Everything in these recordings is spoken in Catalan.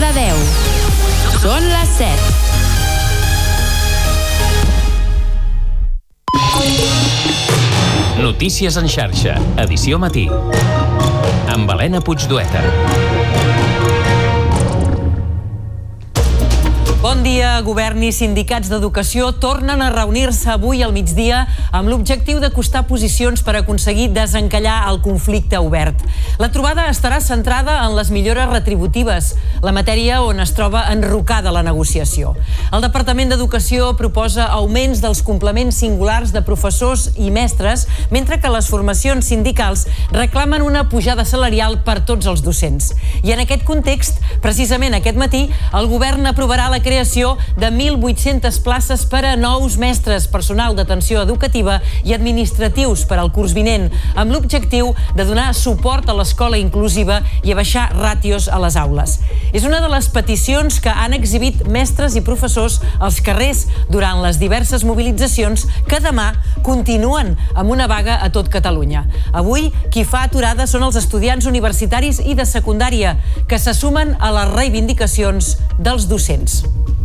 de 10. Són les 7. Notícies en xarxa, edició matí. Amb Helena Puigdueta. Bon dia. Govern i sindicats d'educació tornen a reunir-se avui al migdia amb l'objectiu d'acostar posicions per aconseguir desencallar el conflicte obert. La trobada estarà centrada en les millores retributives, la matèria on es troba enrocada la negociació. El Departament d'Educació proposa augments dels complements singulars de professors i mestres, mentre que les formacions sindicals reclamen una pujada salarial per tots els docents. I en aquest context, precisament aquest matí, el govern aprovarà la creació de 1.800 places per a nous mestres, personal d'atenció educativa i administratius per al curs vinent, amb l'objectiu de donar suport a l'escola inclusiva i a baixar ràtios a les aules. És una de les peticions que han exhibit mestres i professors als carrers durant les diverses mobilitzacions que demà continuen amb una vaga a tot Catalunya. Avui, qui fa aturada són els estudiants universitaris i de secundària, que se sumen a les reivindicacions dels docents.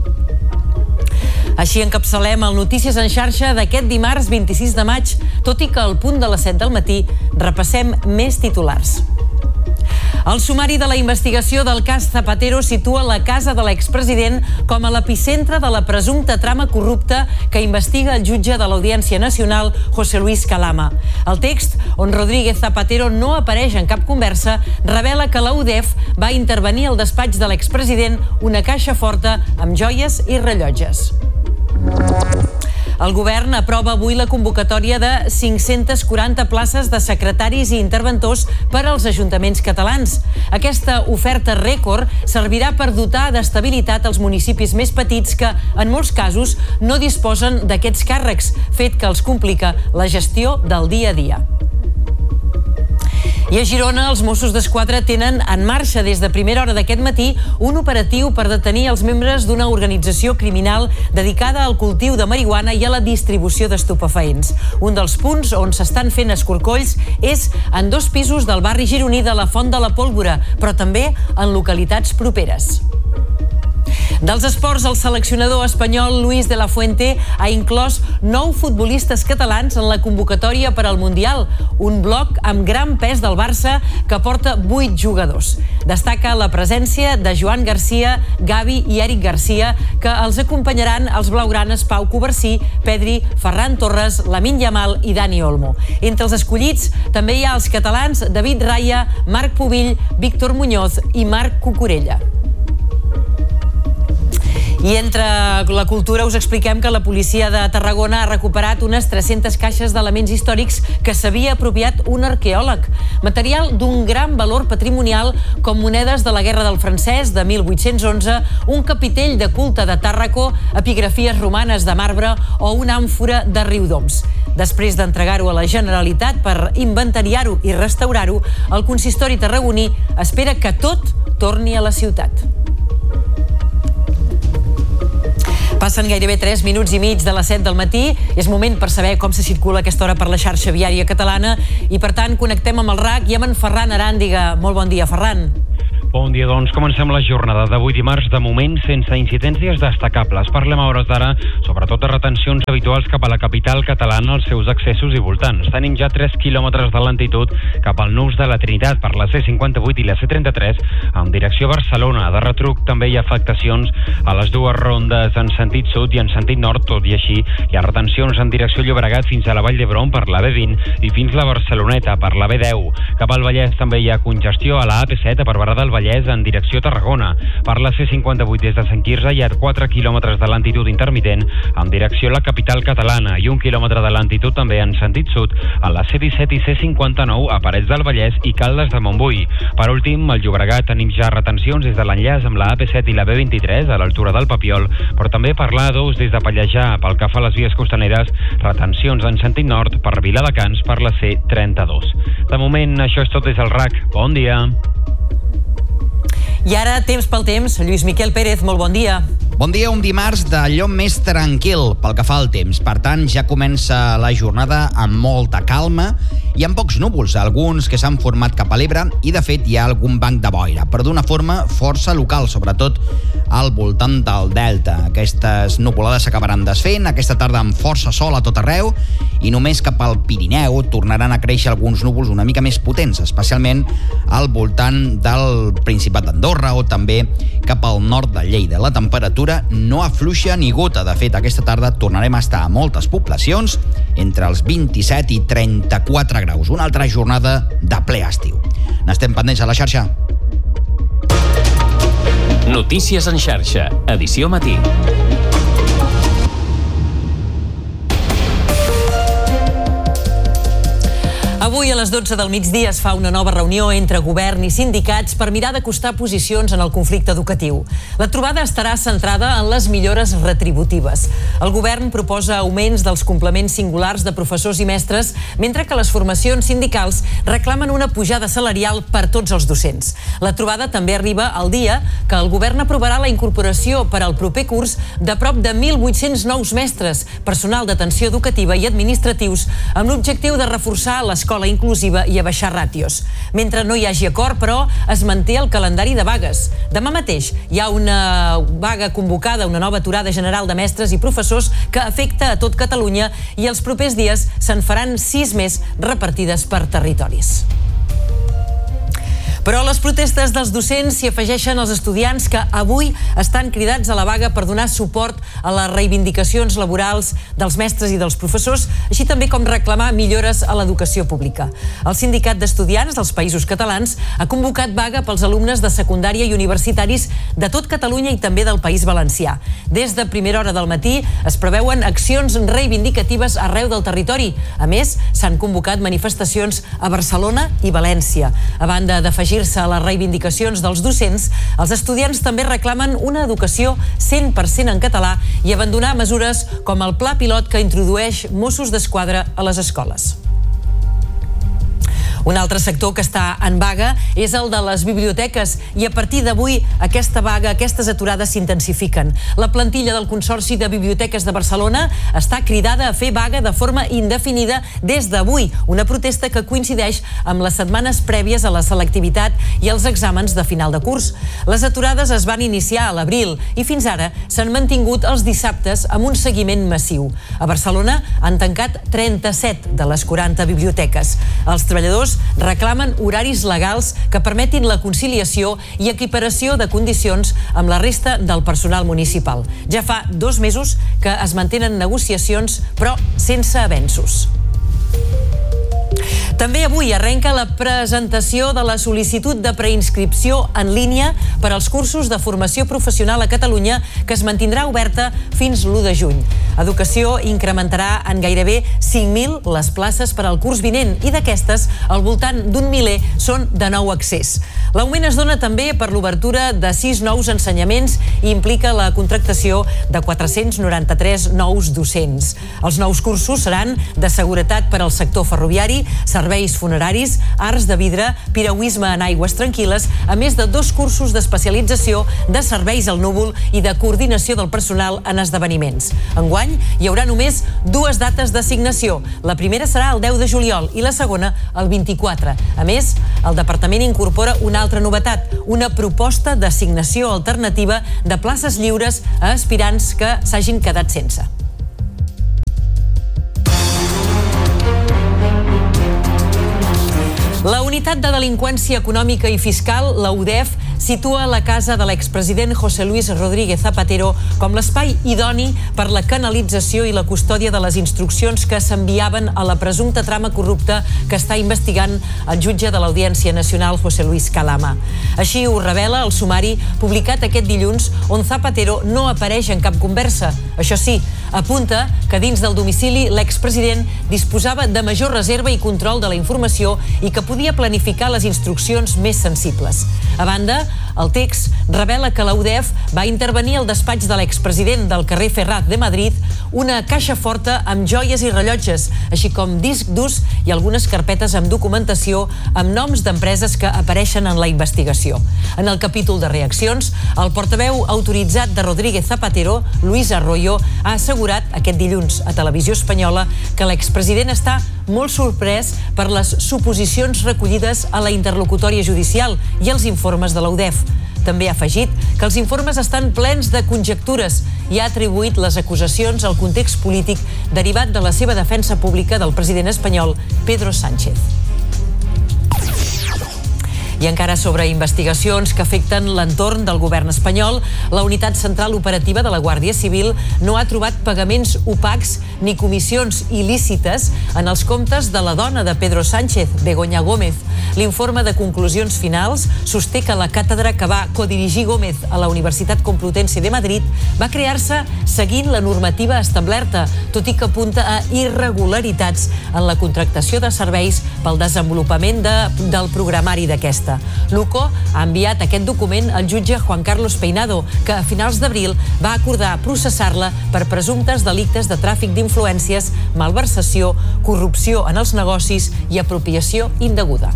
Així encapçalem el Notícies en xarxa d'aquest dimarts 26 de maig, tot i que al punt de les 7 del matí repassem més titulars. El sumari de la investigació del cas Zapatero situa la casa de l'expresident com a l'epicentre de la presumpta trama corrupta que investiga el jutge de l'Audiència Nacional, José Luis Calama. El text, on Rodríguez Zapatero no apareix en cap conversa, revela que la UDEF va intervenir al despatx de l'expresident una caixa forta amb joies i rellotges. El govern aprova avui la convocatòria de 540 places de secretaris i interventors per als ajuntaments catalans. Aquesta oferta rècord servirà per dotar d'estabilitat els municipis més petits que, en molts casos, no disposen d'aquests càrrecs, fet que els complica la gestió del dia a dia. I a Girona, els Mossos d'Esquadra tenen en marxa des de primera hora d'aquest matí un operatiu per detenir els membres d'una organització criminal dedicada al cultiu de marihuana i a la distribució d'estupefaents. Un dels punts on s'estan fent escorcolls és en 2 pisos del barri gironí de la Font de la Pólvora, però també en localitats properes. Dels esports, el seleccionador espanyol Luis de la Fuente ha inclòs 9 futbolistes catalans en la convocatòria per al Mundial, un bloc amb gran pes del Barça que porta 8 jugadors. Destaca la presència de Joan Garcia, Gavi i Eric Garcia, que els acompanyaran els blaugranes Pau Covarsí, Pedri, Ferran Torres, Lamine Yamal i Dani Olmo. Entre els escollits també hi ha els catalans David Raya, Marc Pubill, Víctor Muñoz i Marc Cucurella. I entre la cultura us expliquem que la policia de Tarragona ha recuperat unes 300 caixes d'elements històrics que s'havia apropiat un arqueòleg. Material d'un gran valor patrimonial com monedes de la Guerra del Francès de 1811, un capitell de culte de Tàrraco, epigrafies romanes de marbre o una àmfora de Riudoms. Després d'entregar-ho a la Generalitat per inventariar-ho i restaurar-ho, el consistori tarragoní espera que tot torni a la ciutat. Passen gairebé 3 minuts i mig de les 7 del matí. És moment per saber com se circula a aquesta hora per la xarxa viària catalana i, per tant, connectem amb el RAC i amb en Ferran Aràndiga. Molt bon dia, Ferran. Bon dia, doncs comencem la jornada d'avui dimarts, de moment sense incidències destacables. Parlem a hores d'ara, sobretot de retencions habituals cap a la capital catalana, als seus accessos i voltants. Tenim ja 3 quilòmetres de lentitud cap al nus de la Trinitat per la C58 i la C33 en direcció a Barcelona. De retruc també hi ha afectacions a les dues rondes en sentit sud i en sentit nord, tot i així hi ha retencions en direcció Llobregat fins a la Vall d'Hebron per la B20 i fins la Barceloneta per la B10. Cap al Vallès també hi ha congestió a la AP7 a Barberà del Vallès en direcció a Tarragona. Per la C58 des de Sant Quirze hi ha 4 quilòmetres de lentitud intermitent en direcció a la capital catalana i 1 quilòmetre de lentitud també en sentit sud a la C17 i C59 a Parets del Vallès i Caldes de Montbui. Per últim, al Llobregat tenim ja retencions des de l'enllaç amb la AP7 i la B23 a l'altura del Papiol, però també per l'A2 des de Pallejà. Pel que fa a les vies costaneres, retencions en sentit nord per Viladecans per la C32. De moment, això és tot des del RAC. Bon dia. I ara, temps pel temps. Lluís Miquel Pérez, molt bon dia. Bon dia, un dimarts d'allò més tranquil pel que fa al temps. Per tant, ja comença la jornada amb molta calma i amb pocs núvols, alguns que s'han format cap a l'Ebre i, de fet, hi ha algun banc de boira, però d'una forma força local, sobretot al voltant del Delta. Aquestes nuvolades s'acabaran desfent, aquesta tarda amb força sol a tot arreu i només cap al Pirineu tornaran a créixer alguns núvols una mica més potents, especialment al voltant del Principat d'Andorra o també cap al nord de Lleida. La temperatura no afluixa ni gota. De fet, aquesta tarda tornarem a estar a moltes poblacions entre els 27 i 34 graus. Una altra jornada de ple estiu. N'estem pendents a la xarxa. Notícies en xarxa, edició matí. Avui a les 12 del migdia es fa una nova reunió entre govern i sindicats per mirar d'acostar posicions en el conflicte educatiu. La trobada estarà centrada en les millores retributives. El govern proposa augments dels complements singulars de professors i mestres, mentre que les formacions sindicals reclamen una pujada salarial per tots els docents. La trobada també arriba al dia que el govern aprovarà la incorporació per al proper curs de prop de 1.800 nous mestres, personal d'atenció educativa i administratius, amb l'objectiu de reforçar l'escola inclusiva i abaixar ràtios. Mentre no hi hagi acord, però, es manté el calendari de vagues. Demà mateix hi ha una vaga convocada, una nova aturada general de mestres i professors que afecta a tot Catalunya i els propers dies se'n faran 6 més repartides per territoris. Però a les protestes dels docents s'hi afegeixen els estudiants que avui estan cridats a la vaga per donar suport a les reivindicacions laborals dels mestres i dels professors, així també com reclamar millores a l'educació pública. El Sindicat d'Estudiants dels Països Catalans ha convocat vaga pels alumnes de secundària i universitaris de tot Catalunya i també del País Valencià. Des de primera hora del matí es preveuen accions reivindicatives arreu del territori. A més, s'han convocat manifestacions a Barcelona i València. A banda d'afegir a les reivindicacions dels docents, els estudiants també reclamen una educació 100% en català i abandonar mesures com el pla pilot que introdueix Mossos d'Esquadra a les escoles. Un altre sector que està en vaga és el de les biblioteques i a partir d'avui aquesta vaga, aquestes aturades s'intensifiquen. La plantilla del Consorci de Biblioteques de Barcelona està cridada a fer vaga de forma indefinida des d'avui, una protesta que coincideix amb les setmanes prèvies a la selectivitat i els exàmens de final de curs. Les aturades es van iniciar a l'abril i fins ara s'han mantingut els dissabtes amb un seguiment massiu. A Barcelona han tancat 37 de les 40 biblioteques. Els treballadors reclamen horaris legals que permetin la conciliació i equiparació de condicions amb la resta del personal municipal. Ja fa 2 mesos que es mantenen negociacions, però sense avenços. També avui arrenca la presentació de la sol·licitud de preinscripció en línia per als cursos de formació professional a Catalunya, que es mantindrà oberta fins l'1 de juny. Educació incrementarà en gairebé 5.000 les places per al curs vinent i d'aquestes, al voltant d'un miler són de nou accés. L'augment es dona també per l'obertura de 6 nous ensenyaments i implica la contractació de 493 nous docents. Els nous cursos seran de seguretat per al sector ferroviari, serveis funeraris, arts de vidre, piragüisme en aigües tranquil·les, a més de 2 cursos d'especialització de serveis al núvol i de coordinació del personal en esdeveniments. Enguany hi haurà només 2 dates d'assignació. La primera serà el 10 de juliol i la segona el 24. A més, el departament incorpora una altra novetat, una proposta d'assignació alternativa de places lliures a aspirants que s'hagin quedat sense. La Unitat de Delinqüència Econòmica i Fiscal, la UDEF, situa la casa de l'expresident José Luis Rodríguez Zapatero com l'espai idoni per la canalització i la custòdia de les instruccions que s'enviaven a la presumpta trama corrupta que està investigant el jutge de l'Audiència Nacional, José Luis Calama. Així ho revela el sumari publicat aquest dilluns, on Zapatero no apareix en cap conversa. Això sí, apunta que dins del domicili l'expresident disposava de major reserva i control de la informació i que podia planificar les instruccions més sensibles. A banda, El text revela que la UDEF va intervenir al despatx de l'expresident del carrer Ferraz de Madrid una caixa forta amb joies i rellotges, així com disc durs i algunes carpetes amb documentació amb noms d'empreses que apareixen en la investigació. En el capítol de reaccions, el portaveu autoritzat de Rodríguez Zapatero, Luis Arroyo, ha assegurat aquest dilluns a Televisió Espanyola que l'expresident està molt sorprès per les suposicions recollides a la interlocutòria judicial i els informes de la UDEF. També ha afegit que els informes estan plens de conjectures i ha atribuït les acusacions al context polític derivat de la seva defensa pública del president espanyol Pedro Sánchez. I encara sobre investigacions que afecten l'entorn del govern espanyol, la Unitat Central Operativa de la Guàrdia Civil no ha trobat pagaments opacs ni comissions il·lícites en els comptes de la dona de Pedro Sánchez, Begoña Gómez. L'informe de conclusions finals sosté que la càtedra que va codirigir Gómez a la Universitat Complutense de Madrid va crear-se seguint la normativa establerta, tot i que apunta a irregularitats en la contractació de serveis pel desenvolupament del programari d'aquesta. L'UCO ha enviat aquest document al jutge Juan Carlos Peinado, que a finals d'abril va acordar processar-la per presumptes delictes de tràfic d'influències, malversació, corrupció en els negocis i apropiació indeguda.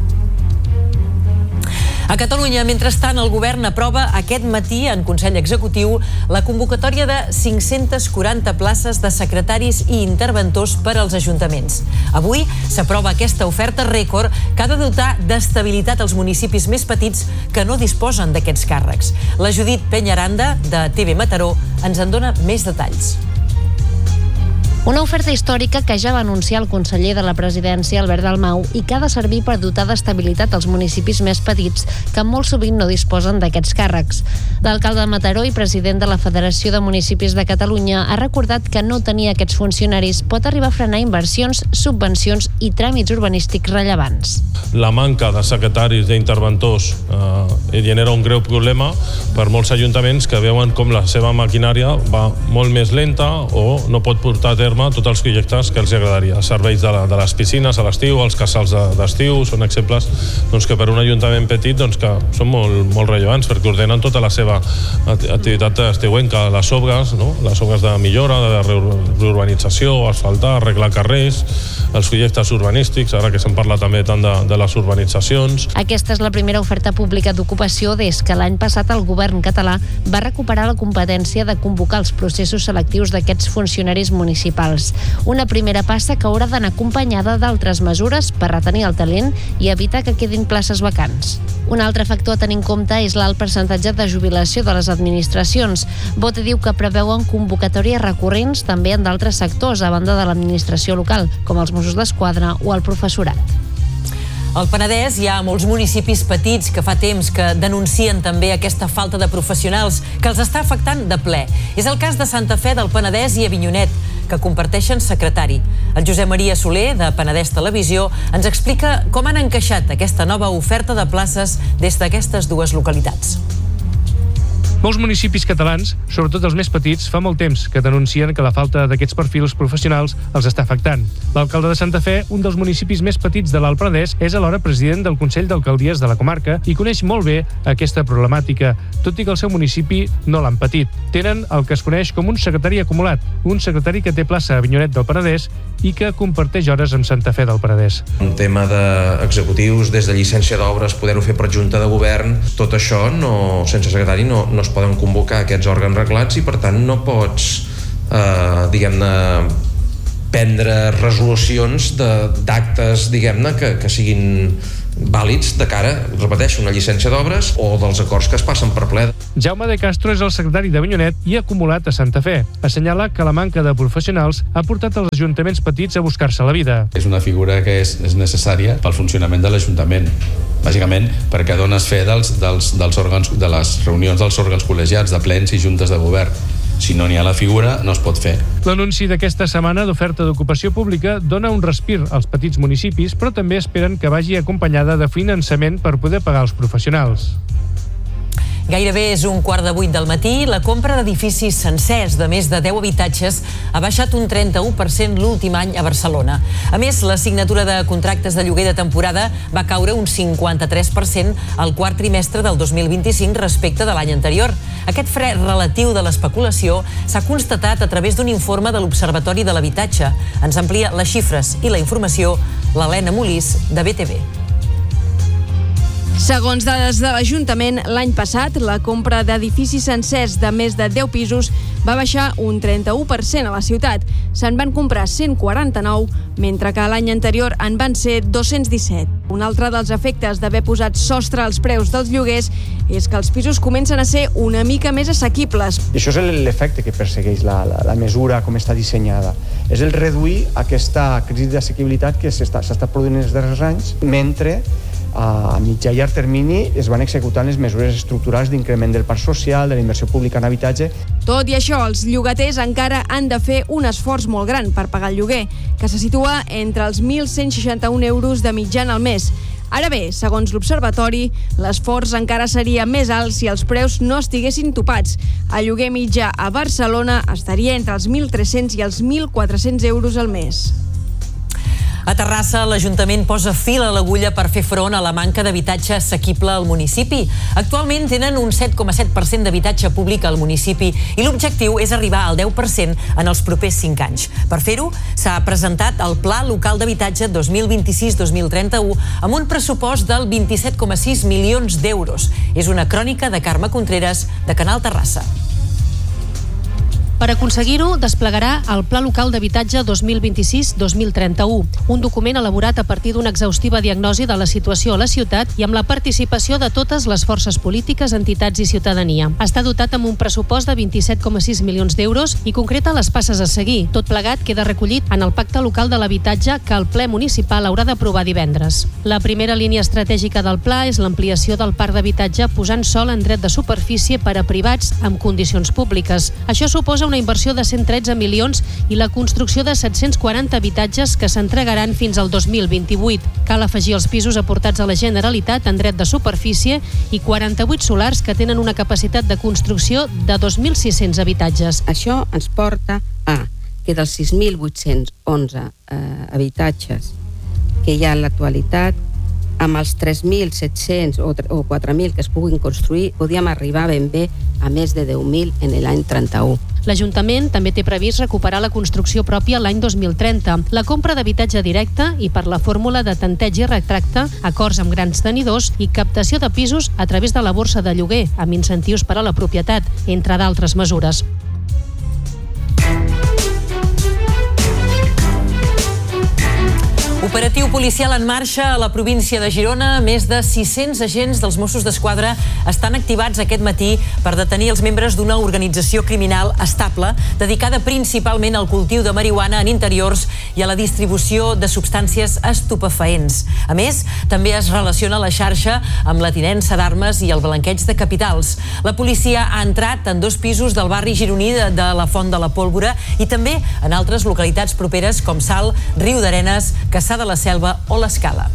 A Catalunya, mentrestant, el govern aprova aquest matí en Consell Executiu la convocatòria de 540 places de secretaris i interventors per als ajuntaments. Avui s'aprova aquesta oferta rècord que ha de dotar d'estabilitat als municipis més petits que no disposen d'aquests càrrecs. La Judit Peñaranda, de TV Mataró, ens en dona més detalls. Una oferta històrica que ja va anunciar el conseller de la presidència, Albert Dalmau, i que ha de servir per dotar d'estabilitat als municipis més petits, que molt sovint no disposen d'aquests càrrecs. L'alcalde de Mataró i president de la Federació de Municipis de Catalunya ha recordat que no tenir aquests funcionaris pot arribar a frenar inversions, subvencions i tràmits urbanístics rellevants. La manca de secretaris d'interventors genera un greu problema per molts ajuntaments que veuen com la seva maquinària va molt més lenta o no pot portar a terme tots els projectes que els agradaria. Serveis de les piscines a l'estiu, els casals d'estiu, són exemples que per un ajuntament petit que són molt rellevants perquè ordenen tota la seva activitat estiuenca, les obres de millora, de reurbanització, asfaltar, arreglar carrers, els projectes urbanístics, ara que se'n parla també tant de les urbanitzacions. Aquesta és la primera oferta pública d'ocupació des que l'any passat el govern català va recuperar la competència de convocar els processos selectius d'aquests funcionaris municipals. Una primera passa que haurà d'anar acompanyada d'altres mesures per retenir el talent i evitar que quedin places vacants. Un altre factor a tenir en compte és l'alt percentatge de jubilació de les administracions. Bote diu que preveuen convocatòries recurrents també en d'altres sectors a banda de l'administració local, com els Mossos d'Esquadra o el professorat. Al Penedès hi ha molts municipis petits que fa temps que denuncien també aquesta falta de professionals que els està afectant de ple. És el cas de Santa Fe del Penedès i Avinyonet, que comparteixen secretari. El Josep Maria Soler, de Penedès Televisió, ens explica com han encaixat aquesta nova oferta de places des d'aquestes dues localitats. Molts municipis catalans, sobretot els més petits, fa molt temps que denuncien que la falta d'aquests perfils professionals els està afectant. L'alcalde de Santa Fe, un dels municipis més petits de l'Alt Penedès, és alhora president del Consell d'Alcaldies de la comarca i coneix molt bé aquesta problemàtica, tot i que el seu municipi no l'han patit. Tenen el que es coneix com un secretari acumulat, un secretari que té plaça a Avinyonet del Penedès i que comparteix hores amb Santa Fe del Penedès. Un tema d'executius, des de llicència d'obres, poder-ho fer per junta de govern, tot això sense secretari no es poden convocar aquests òrgans reglats i per tant no pots prendre resolucions d'actes que siguin vàlids de cara, repeteixo, una llicència d'obres o dels acords que es passen per ple. Jaume de Castro és el secretari d'Avinyonet i acumulat a Santa Fe. Assenyala que la manca de professionals ha portat els ajuntaments petits a buscar-se la vida. És una figura que és necessària pel funcionament de l'Ajuntament, bàsicament perquè dones fe dels òrgans, de les reunions dels òrgans col·legiats, de plens i juntes de govern. Si no n'hi ha la figura, no es pot fer. L'anunci d'aquesta setmana d'oferta d'ocupació pública dona un respir als petits municipis, però també esperen que vagi acompanyada de finançament per poder pagar els professionals. Gairebé és 7:15 del matí. La compra d'edificis sencers de més de 10 habitatges ha baixat un 31% l'últim any a Barcelona. A més, la signatura de contractes de lloguer de temporada va caure un 53% al quart trimestre del 2025 respecte de l'any anterior. Aquest fre relatiu de l'especulació s'ha constatat a través d'un informe de l'Observatori de l'Habitatge. Ens amplia les xifres i la informació l'Helena Molís, de BTV. Segons dades de l'Ajuntament, l'any passat la compra d'edificis sencers de més de 10 pisos va baixar un 31% a la ciutat. Se'n van comprar 149, mentre que l'any anterior en van ser 217. Un altre dels efectes d'haver posat sostre als preus dels lloguers és que els pisos comencen a ser una mica més assequibles. Això és l'efecte que persegueix la mesura com està dissenyada. És el reduir aquesta crisi d'assequibilitat que s'està produint els darrers anys, mentre a mitjà i llarg termini es van executant les mesures estructurals d'increment del parc social, de la inversió pública en habitatge. Tot i això, els llogaters encara han de fer un esforç molt gran per pagar el lloguer, que se situa entre els 1.161 euros de mitjana al mes. Ara bé, segons l'Observatori, l'esforç encara seria més alt si els preus no estiguessin topats. El lloguer mitjà a Barcelona estaria entre els 1.300 i els 1.400 euros al mes. A Terrassa, l'Ajuntament posa fil a l'agulla per fer front a la manca d'habitatge assequible al municipi. Actualment tenen un 7,7% d'habitatge públic al municipi i l'objectiu és arribar al 10% en els propers 5 anys. Per fer-ho, s'ha presentat el Pla Local d'Habitatge 2026-2031 amb un pressupost del 27,6 milions d'euros. És una crònica de Carme Contreras, de Canal Terrassa. Per aconseguir-ho, desplegarà el Pla Local d'Habitatge 2026-2031, un document elaborat a partir d'una exhaustiva diagnosi de la situació a la ciutat i amb la participació de totes les forces polítiques, entitats i ciutadania. Està dotat amb un pressupost de 27,6 milions d'euros i concreta les passes a seguir. Tot plegat queda recollit en el Pacte Local de l'Habitatge que el ple municipal haurà d'aprovar divendres. La primera línia estratègica del pla és l'ampliació del parc d'habitatge posant sòl en dret de superfície per a privats amb condicions públiques. Això suposa una inversió de 113 milions i la construcció de 740 habitatges que s'entregaran fins al 2028. Cal afegir els pisos aportats a la Generalitat en dret de superfície i 48 solars que tenen una capacitat de construcció de 2.600 habitatges. Això ens porta a que dels 6.811 habitatges que hi ha en l'actualitat, amb els 3.700 o 4.000 que es puguin construir, podíem arribar ben bé a més de 10.000 en l'any 31. L'Ajuntament també té previst recuperar la construcció pròpia l'any 2030, la compra d'habitatge directe i per la fórmula de tanteig i retracte, acords amb grans tenidors i captació de pisos a través de la borsa de lloguer, amb incentius per a la propietat, entre d'altres mesures. Operatiu policial en marxa a la província de Girona. Més de 600 agents dels Mossos d'Esquadra estan activats aquest matí per detenir els membres d'una organització criminal estable dedicada principalment al cultiu de marihuana en interiors i a la distribució de substàncies estupefaents. A més, també es relaciona la xarxa amb la tinença d'armes i el blanqueig de capitals. La policia ha entrat en 2 pisos del barri gironí de la Font de la Pólvora i també en altres localitats properes com Salt, Riu d'Arenes, Cassà de la Selva o l'Escala.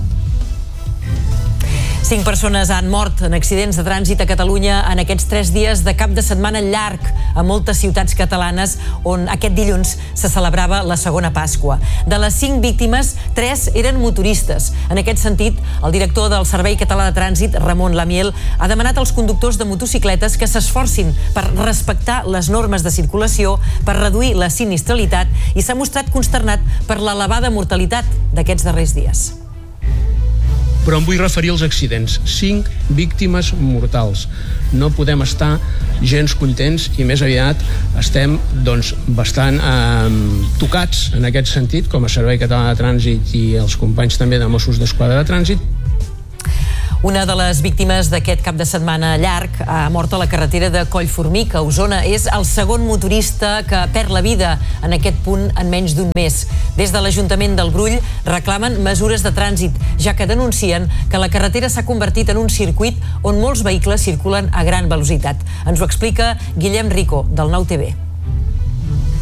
5 persones han mort en accidents de trànsit a Catalunya en aquests 3 dies de cap de setmana llarg a moltes ciutats catalanes on aquest dilluns se celebrava la segona Pasqua. De les 5 víctimes, 3 eren motoristes. En aquest sentit, el director del Servei Català de Trànsit, Ramon Lamiel, ha demanat als conductors de motocicletes que s'esforcin per respectar les normes de circulació, per reduir la sinistralitat i s'ha mostrat consternat per l'elevada mortalitat d'aquests darrers dies. Però em vull referir als accidents. 5 víctimes mortals. No podem estar gens contents i més aviat estem bastant tocats en aquest sentit, com a Servei Català de Trànsit i els companys també de Mossos d'Esquadra de Trànsit. Una de les víctimes d'aquest cap de setmana llarg ha mort a la carretera de Collformic, a Osona. És el segon motorista que perd la vida en aquest punt en menys d'un mes. Des de l'Ajuntament del Brull reclamen mesures de trànsit, ja que denuncien que la carretera s'ha convertit en un circuit on molts vehicles circulen a gran velocitat. Ens ho explica Guillem Rico, del Nou TV.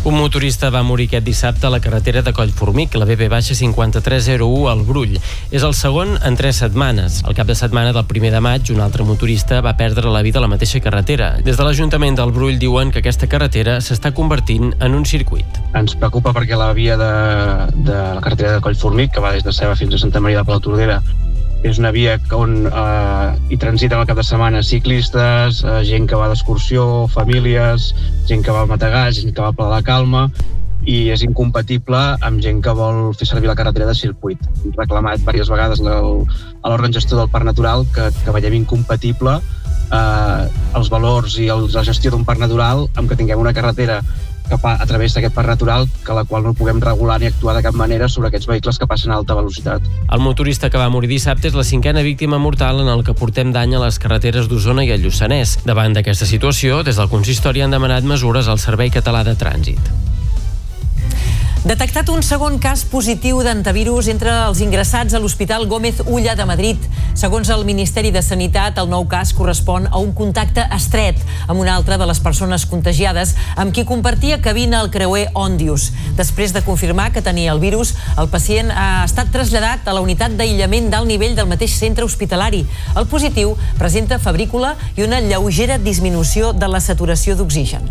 Un motorista va morir aquest dissabte a la carretera de Collformic, la BP-5301 al Brull. És el segon en 3 setmanes. Al cap de setmana del 1 de maig, un altre motorista va perdre la vida a la mateixa carretera. Des de l'Ajuntament del Brull diuen que aquesta carretera s'està convertint en un circuit. Ens preocupa perquè la via de la carretera de Collformic, que va des de Ceba fins a Santa Maria de Palautordera, és una via on hi transiten al cap de setmana ciclistes, gent que va d'excursió, famílies, gent que va al Mategàs, gent que va a Pla de la Calma, i és incompatible amb gent que vol fer servir la carretera de circuit. Hem reclamat diverses vegades a l'òrgan gestor del Parc Natural que veiem incompatible els valors i la gestió d'un parc natural amb que tinguem una carretera a través d'aquest parc natural que la qual no puguem regular ni actuar de cap manera sobre aquests vehicles que passen a alta velocitat. El motorista que va morir dissabte és la 5a víctima mortal en el que portem d'any a les carreteres d'Osona i el Lluçanès. Davant d'aquesta situació, des del consistori han demanat mesures al Servei Català de Trànsit. Detectat un segon cas positiu d'antivirus entre els ingressats a l'Hospital Gómez Ulla de Madrid. Segons el Ministeri de Sanitat, el nou cas correspon a un contacte estret amb una altra de les persones contagiades amb qui compartia cabina al creuer Òndius. Després de confirmar que tenia el virus, el pacient ha estat traslladat a la unitat d'aïllament d'alt nivell del mateix centre hospitalari. El positiu presenta febrícula i una lleugera disminució de la saturació d'oxigen.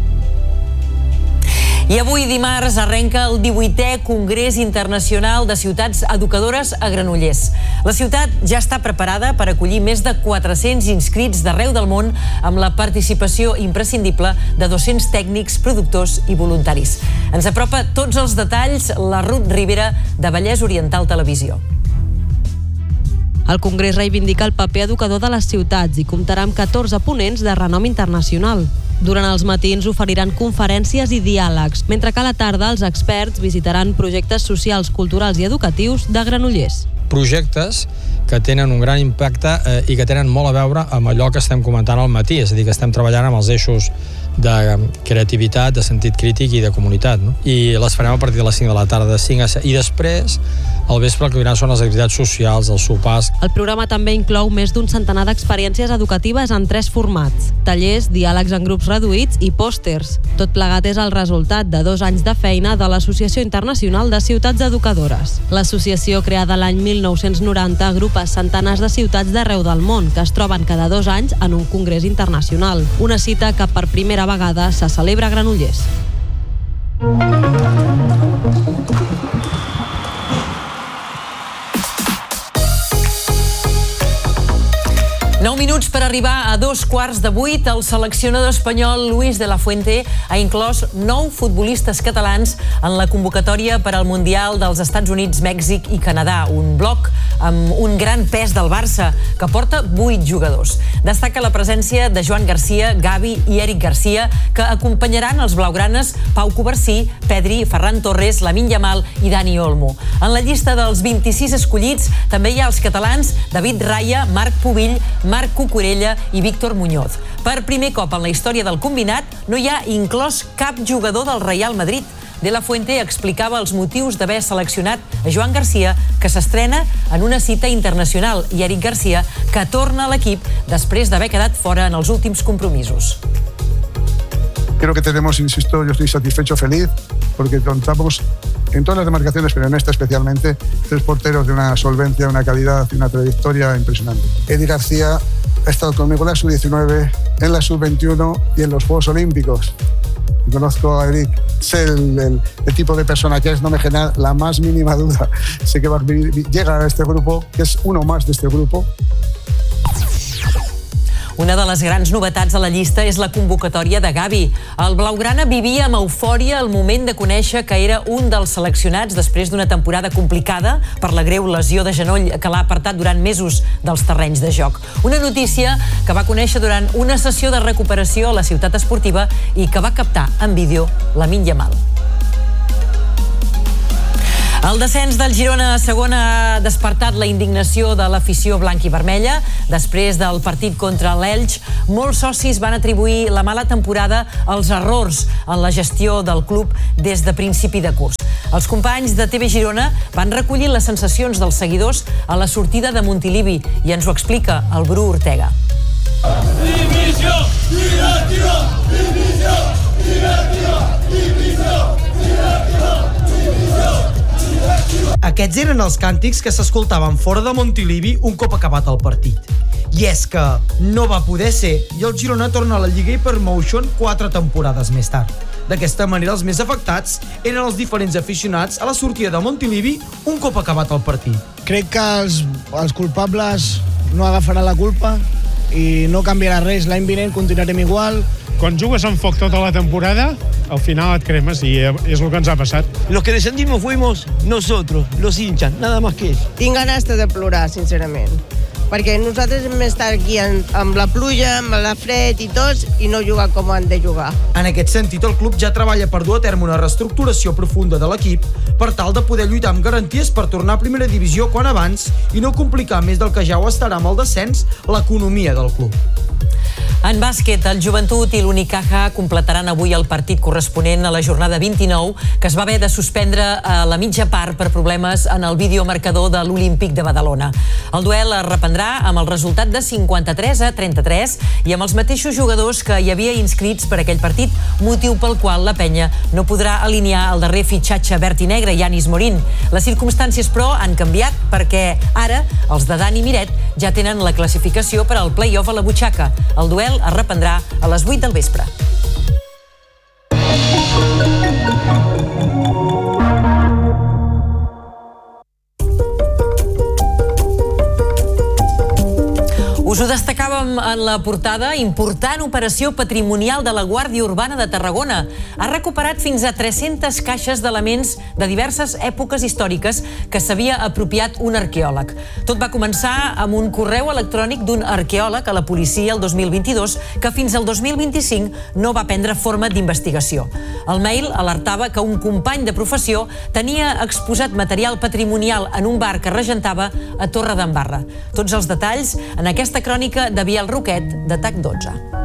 I avui dimarts arrenca el 18è Congrés Internacional de Ciutats Educadores a Granollers. La ciutat ja està preparada per acollir més de 400 inscrits d'arreu del món amb la participació imprescindible de 200 tècnics, productors i voluntaris. Ens apropa tots els detalls la Ruth Rivera de Vallès Oriental Televisió. El Congrés reivindica el paper educador de les ciutats i comptarà amb 14 ponents de renom internacional. Durant els matins oferiran conferències i diàlegs, mentre que a la tarda els experts visitaran projectes socials, culturals i educatius de Granollers. Projectes que tenen un gran impacte i que tenen molt a veure amb allò que estem comentant al matí, és a dir, que estem treballant amb els eixos de creativitat, de sentit crític i de comunitat, no? I les farem a partir de les 5 de la tarda, de 5 a 7, i després, al vespre, el que vindran són les activitats socials, els sopars. El programa també inclou més d'un centenar d'experiències educatives en 3 formats: tallers, diàlegs en grups reduïts i pòsters. Tot plegat és el resultat de 2 anys de feina de l'Associació Internacional de Ciutats Educadores. L'associació, creada l'any 1990, agrupa centenars de ciutats d'arreu del món que es troben cada 2 anys en un congrés internacional. Una cita que per primera vegada se celebra a Granollers. 9 minuts per arribar a 7:15. El seleccionador espanyol Luis de la Fuente ha inclòs 9 futbolistes catalans en la convocatòria per al Mundial dels Estats Units, Mèxic i Canadà, un bloc amb un gran pes del Barça, que porta 8 jugadors. Destaca la presència de Joan Garcia, Gavi i Eric Garcia, que acompanyaran els blaugranes Pau Covarsí, Pedri, Ferran Torres, Lamine Yamal i Dani Olmo. En la llista dels 26 escollits també hi ha els catalans David Raya, Marc Pubill, Marc Cucurella i Víctor Muñoz. Per primer cop en la història del combinat no hi ha inclòs cap jugador del Real Madrid. De la Fuente explicava els motius d'haver seleccionat a Joan Garcia, que s'estrena en una cita internacional, i Eric Garcia, que torna a l'equip després d'haver quedat fora en els últims compromisos. Creo que tenemos, insisto, yo estoy satisfecho, feliz, porque contamos en todas las demarcaciones, pero en esta especialmente, 3 porteros de una solvencia, una calidad y una trayectoria impresionante. Eddie García ha estado conmigo en la Sub-19, en la Sub-21 y en los Juegos Olímpicos. Conozco a Eric, sé el tipo de persona que es, no me genera la más mínima duda. Sé que llega a este grupo, que es uno más de este grupo. Una de les grans novetats a la llista és la convocatòria de Gavi. El blaugrana vivia amb eufòria el moment de conèixer que era un dels seleccionats després d'una temporada complicada per la greu lesió de genoll que l'ha apartat durant mesos dels terrenys de joc. Una notícia que va conèixer durant una sessió de recuperació a la ciutat esportiva i que va captar en vídeo Lamine Yamal. El descens del Girona a segona ha despertat la indignació de l'afició blanc i vermella. Després del partit contra l'Elx, molts socis van atribuir la mala temporada als errors en la gestió del club des de principi de curs. Els companys de TV Girona van recollir les sensacions dels seguidors a la sortida de Montilivi i ens ho explica el Bru Ortega. Divisió! Divisió! Divisió! Divisió! Divisió! Aquests eren els càntics que s'escoltaven fora de Montilivi un cop acabat el partit. I és que no va poder ser i el Girona torna a la Lliga Hypermotion 4 temporades més tard. D'aquesta manera, els més afectats eren els diferents aficionats a la sortida de Montilivi un cop acabat el partit. Crec que els culpables no agafaran la culpa i no canviarà res. L'any vinent continuarem igual. Quan jugues amb foc tota la temporada, al final et cremes i és el que ens ha passat. Los que descendimos fuimos nosotros, los hinchas, nada más que eso. Tinc ganes de plorar, sincerament, perquè nosaltres hem estat aquí amb la pluja, amb la fred i tots, i no jugar com han de jugar. En aquest sentit, el club ja treballa per dur a terme una reestructuració profunda de l'equip per tal de poder lluitar amb garanties per tornar a primera divisió quan abans i no complicar més del que ja ho estarà amb el descens l'economia del club. En bàsquet, el Joventut i l'Unicaja completaran avui el partit corresponent a la jornada 29, que es va haver de suspendre a la mitja part per problemes en el videomarcador de l'Olímpic de Badalona. El duel es reprendrà amb el resultat de 53-33 i amb els mateixos jugadors que hi havia inscrits per aquell partit, motiu pel qual la penya no podrà alinear el darrer fitxatge verd i negre, Yanis Morín. Les circumstàncies, però, han canviat perquè ara els de Dani Miret ja tenen la classificació per al play-off a la butxaca. El duel es reprendrà a les 8 del vespre. Us ho destacàvem en la portada, important operació patrimonial de la Guàrdia Urbana de Tarragona. Ha recuperat fins a 300 caixes d'elements de diverses èpoques històriques que s'havia apropiat un arqueòleg. Tot va començar amb un correu electrònic d'un arqueòleg a la policia el 2022 que fins al 2025 no va prendre forma d'investigació. El mail alertava que un company de professió tenia exposat material patrimonial en un bar que regentava a Torredembarra. Tots els detalls en aquesta crònica de Biel Roquet, de TAC12.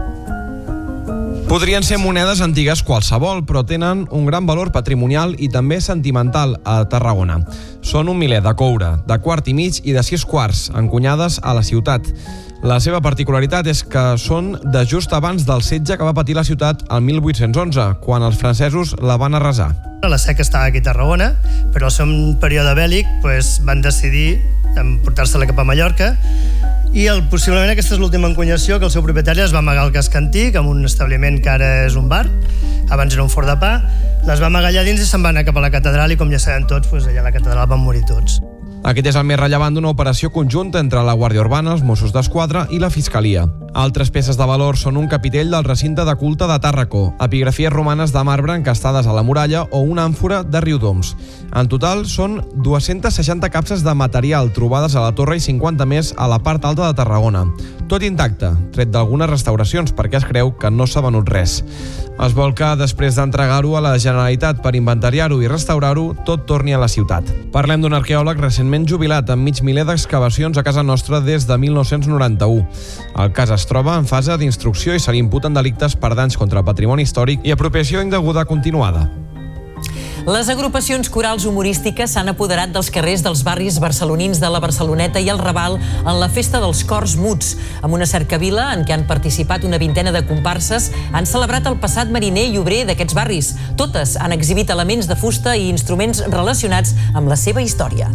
Podrien ser monedes antigues qualsevol, però tenen un gran valor patrimonial i també sentimental a Tarragona. Són un miler de coure, de quart i mig i de 6 quarts, encunyades a la ciutat. La seva particularitat és que són de just abans del setge que va patir la ciutat el 1811, quan els francesos la van arrasar. La SEC estava aquí a Tarragona, però al seu període bèl·lic van decidir portar-se-la cap a Mallorca i possiblement aquesta és l'última encunyació que el seu propietari es va amagar al casc antic amb un establiment que ara és un bar, abans era un forn de pa, les va amagar allà dins i se'n va anar cap a la catedral i com ja sabem tots, allà a la catedral van morir tots. Aquest és el més rellevant d'una operació conjunta entre la Guàrdia Urbana, els Mossos d'Esquadra i la Fiscalia. Altres peces de valor són un capitell del recinte de culte de Tàrraco, epigrafies romanes de marbre encastades a la muralla o una àmfora de Riudoms. En total són 260 capses de material trobades a la torre i 50 més a la part alta de Tarragona. Tot intacte, tret d'algunes restauracions perquè es creu que no s'ha venut res. Es vol que, després d'entregar-ho a la Generalitat per inventariar-ho i restaurar-ho, tot torni a la ciutat. Parlem d'un arqueòleg recentment jubilat amb mig miler d'excavacions a casa nostra des de 1991. El cas es troba en fase d'instrucció i se li imputen delictes per danys contra el patrimoni històric i apropiació indeguda continuada. Les agrupacions corals humorístiques s'han apoderat dels carrers dels barris barcelonins de la Barceloneta i el Raval en la Festa dels Cors Muts. Amb una cercavila en què han participat una vintena de comparses, han celebrat el passat mariner i obrer d'aquests barris. Totes han exhibit elements de fusta i instruments relacionats amb la seva història.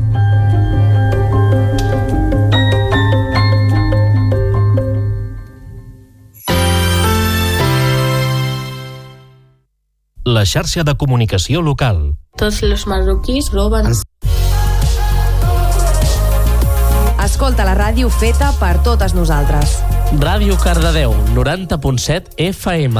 La xarxa de comunicació local. Tots els marroquís roben. Escolta la ràdio feta per totes nosaltres. Ràdio Cardedeu, 90.7 FM.